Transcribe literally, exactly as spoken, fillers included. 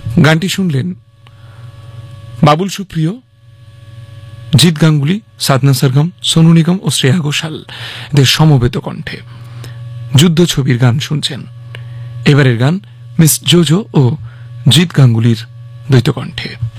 গানটি শুনলেন বাবুল সুপ্রিয়, জিৎ গাঙ্গুলি, সাধনা সরগম, সোনু নিগম ও শ্রেয়া ঘোষাল এদের সমবেত কণ্ঠে যুদ্ধ ছবির গান শুনছেন। এবারের গান মিস জোজো ও জিৎ গাঙ্গুলির দ্বৈত কণ্ঠে।